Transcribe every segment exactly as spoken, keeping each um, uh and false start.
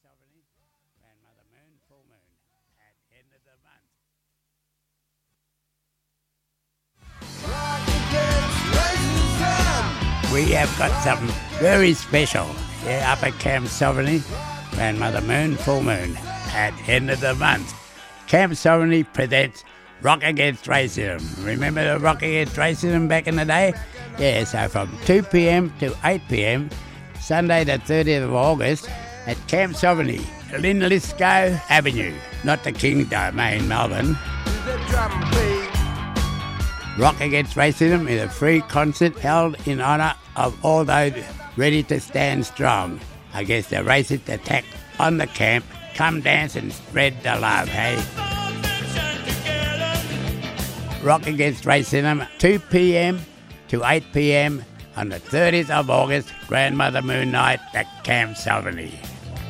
Sovereignty, Grandmother Moon, full moon, at end of the month. We have got something very special yeah, up at Camp Sovereignty, Grandmother Moon, full moon, at end of the month. Camp Sovereignty presents Rock Against Racism. Remember the Rock Against Racism back in the day? Yeah, so from two p.m. to eight p.m, Sunday the thirtieth of August, at Camp Sovereignty, Linlithgow Avenue, not the King's Domain, Melbourne. Rock Against Racism is a free concert held in honour of all those ready to stand strong against the racist attack on the camp. Come dance and spread the love, hey? Rock Against Racism, two p.m. to eight p.m. on the thirtieth of August, Grandmother Moon Night at Camp Sovereignty.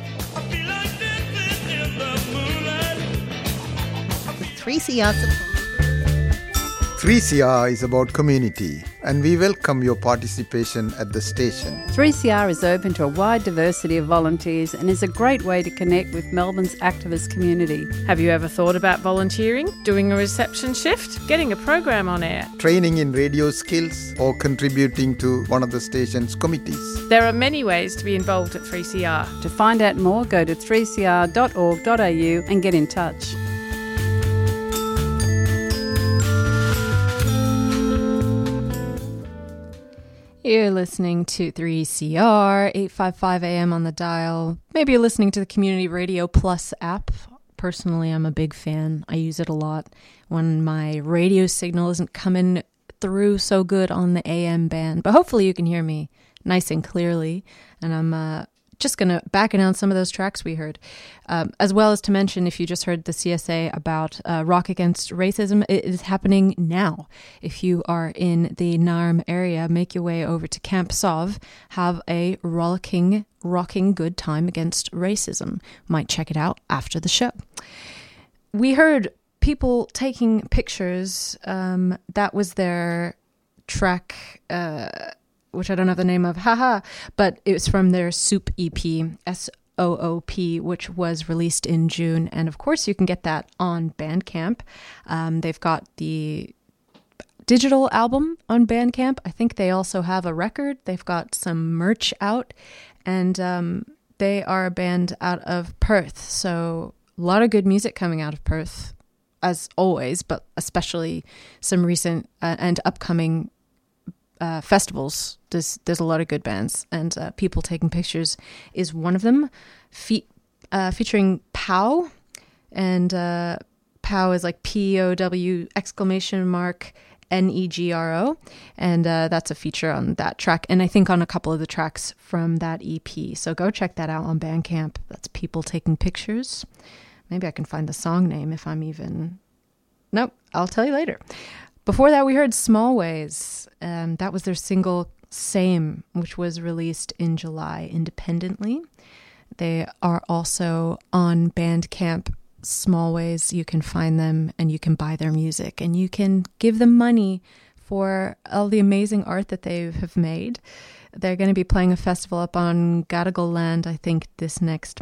three C R support. three C R is about community, and we welcome your participation at the station. three C R is open to a wide diversity of volunteers and is a great way to connect with Melbourne's activist community. Have you ever thought about volunteering, doing a reception shift, getting a program on air? Training in radio skills or contributing to one of the station's committees. There are many ways to be involved at three C R. To find out more, go to three c r dot org dot a u and get in touch. You're listening to three C R, eight fifty-five A M on the dial. Maybe you're listening to the Community Radio Plus app. Personally, I'm a big fan. I use it a lot when my radio signal isn't coming through so good on the A M band. But hopefully you can hear me nice and clearly. And I'm uh, just going to back announce some of those tracks we heard. Um, as well as to mention, if you just heard the C S A about uh, Rock Against Racism, it is happening now. If you are in the Narm area, make your way over to Camp Sov. Have a rollicking, rocking good time against racism. Might check it out after the show. We heard people taking pictures. Um, that was their track... Uh, which I don't have the name of, haha, but it was from their Soup E P, S O O P, which was released in June. And of course, you can get that on Bandcamp. Um, they've got the digital album on Bandcamp. I think they also have a record. They've got some merch out. And um, they are a band out of Perth. So a lot of good music coming out of Perth, as always, but especially some recent uh, and upcoming Uh, festivals. There's there's a lot of good bands, and uh, People Taking Pictures is one of them. Fe- uh, featuring Pow, and uh, Pow is like P O W exclamation mark N E G R O, and uh, that's a feature on that track, and I think on a couple of the tracks from that E P. So go check that out on Bandcamp. That's People Taking Pictures. Maybe I can find the song name if I'm even... Nope, I'll tell you later. Before that, we heard Small Ways. Um, that was their single Same, which was released in July independently. They are also on Bandcamp. Small Ways, you can find them and you can buy their music and you can give them money for all the amazing art that they have made. They're going to be playing a festival up on Gadigal land, I think, this next